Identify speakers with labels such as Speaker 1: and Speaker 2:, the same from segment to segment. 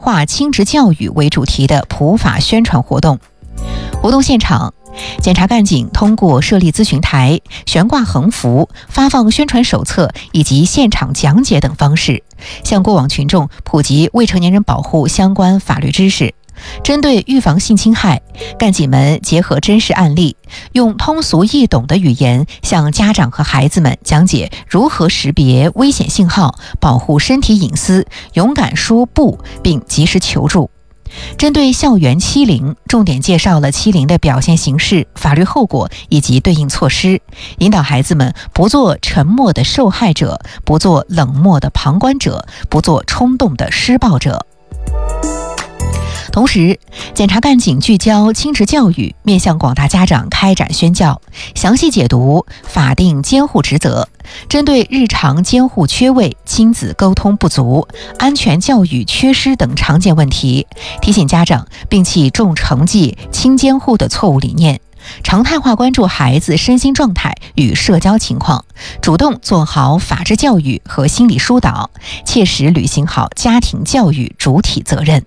Speaker 1: 化亲职教育为主题的普法宣传活动。活动现场，检察干警通过设立咨询台、悬挂横幅、发放宣传手册以及现场讲解等方式，向过往群众普及未成年人保护相关法律知识。针对预防性侵害，干警们结合真实案例，用通俗易懂的语言向家长和孩子们讲解如何识别危险信号，保护身体隐私，勇敢说不，并及时求助。针对校园欺凌，重点介绍了欺凌的表现形式、法律后果以及对应措施，引导孩子们不做沉默的受害者，不做冷漠的旁观者，不做冲动的施暴者。同时，检察干警聚焦亲职教育，面向广大家长开展宣教，详细解读法定监护职责，针对日常监护缺位、亲子沟通不足、安全教育缺失等常见问题，提醒家长摒弃重成绩、轻监护的错误理念，常态化关注孩子身心状态与社交情况，主动做好法治教育和心理疏导，切实履行好家庭教育主体责任。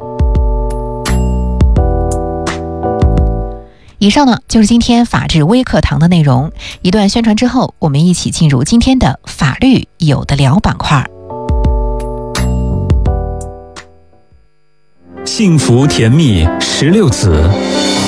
Speaker 1: 以上呢就是今天法治微课堂的内容。一段宣传之后，我们一起进入今天的法律有的聊板块。
Speaker 2: 幸福甜蜜16子，